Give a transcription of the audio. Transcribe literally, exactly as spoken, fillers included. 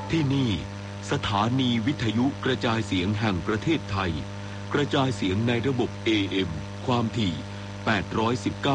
ที่นี่สถานีวิทยุกระจายเสียงแห่งประเทศไทยกระจายเสียงในระบบ เอ เอ็ม ความถี่แปดร้อยสิบเก้า